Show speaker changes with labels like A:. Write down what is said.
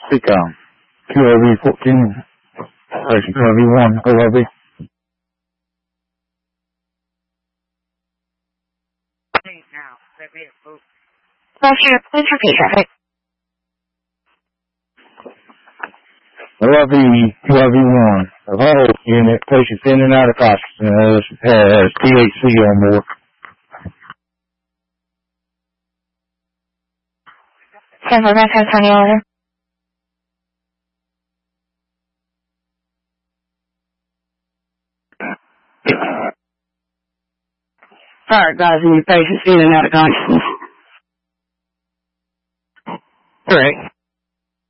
A: Speaker. QRV 14. QRV 1. ORV.
B: Roger, please repeat traffic.
A: QRV 1. The whole unit, patients in and out of consciousness, has THC on board.
B: 10-4, Tony order.
C: Alright, guys, and your patients in and out of consciousness. Correct.